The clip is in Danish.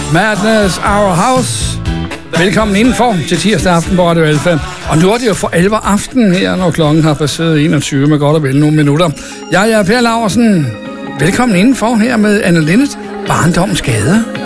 Madness Our House. Velkommen indenfor til tirsdag aften på Radio Alfa. Og nu er det jo for 11 aften her, når klokken har passeret 21 med godt og vel nogle minutter. Jeg er Per Laursen. Velkommen indenfor her med Anne Linnet, Barndommens Gade.